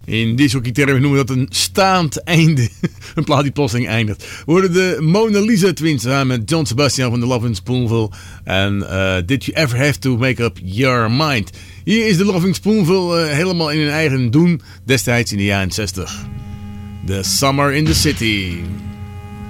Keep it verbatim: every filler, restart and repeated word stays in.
In disjockeytermen noemen we dat een staand einde. Een plaat die plotseling eindigt. We hoorden de Mona Lisa Twins samen met John Sebastian van The Lovin' Spoonful. En uh, Did You Ever Have To Make Up Your Mind? Hier is The Lovin' Spoonful uh, helemaal in hun eigen doen. Destijds in de jaren zestig. The Summer in the City.